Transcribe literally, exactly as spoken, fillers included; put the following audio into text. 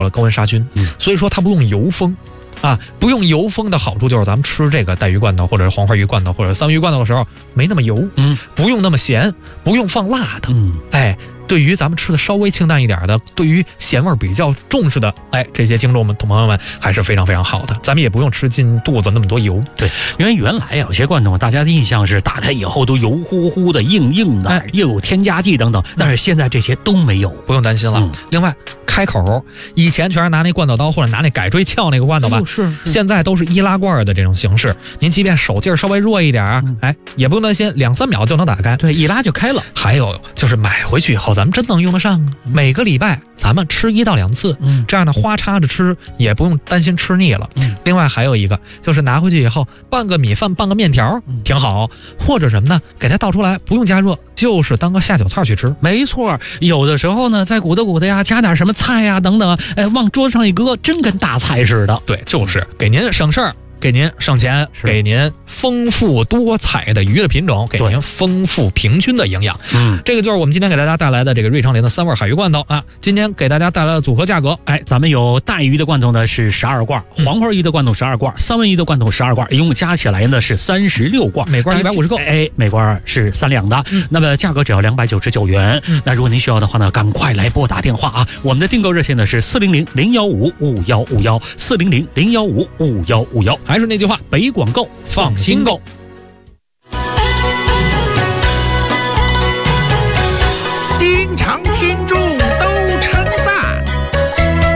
了高温杀菌， 嗯、 所以说它不用油封。啊，不用油封的好处就是咱们吃这个带鱼罐头或者是黄花鱼罐头或者三文鱼罐头的时候没那么油， 嗯， 不用那么咸，不用放辣的， 嗯， 哎，对于咱们吃的稍微清淡一点的，对于咸味比较重视的，哎，这些听众们、同朋友们还是非常非常好的。咱们也不用吃进肚子那么多油。 对，因为原来有些罐头大家的印象是打开以后都油乎乎的、硬硬的，哎、又有添加剂等等，但是现在这些都没有， 不用担心了。嗯、另外，开口以前全是拿那罐头刀或者拿那改锥撬那个罐头吧， 哎、是, 是， 现在都是易拉罐的这种形式。您即便手劲儿稍微弱一点，嗯、哎，也不用担心，两三秒就能打开， 对，一拉就开了。 还有就是买回去以后，咱们真能用得上。每个礼拜咱们吃一到两次， 嗯， 这样的花插着吃也不用担心吃腻了。 嗯， 另外还有一个就是拿回去以后拌个米饭拌个面条，嗯、挺好。或者什么呢？给它倒出来，不用加热，就是当个下酒菜去吃。 没错，有的时候呢，再鼓捣鼓捣呀，加点什么菜呀等等，哎，往桌上一搁，真跟大菜似的。 对，就是给您省事儿。给您省钱，给您丰富多彩的鱼的品种，给您丰富平均的营养。 嗯， 这个就是我们今天给大家带来的这个瑞昌林的三味海鱼罐头啊。今天给大家带来的组合价格， 哎，咱们有带鱼的罐头呢是十二罐，黄花鱼的罐头十二罐，三文鱼的罐头十二罐，一共加起来呢是三十六罐， 每罐一百五十克， 哎，每罐是三两的。嗯，那么价格只要两百九十九元。嗯，那如果您需要的话呢，赶快来拨打电话啊！我们的订购热线呢是四零零零幺五五幺五幺四零零零幺五五幺五幺。 还是那句话，北广购放心购。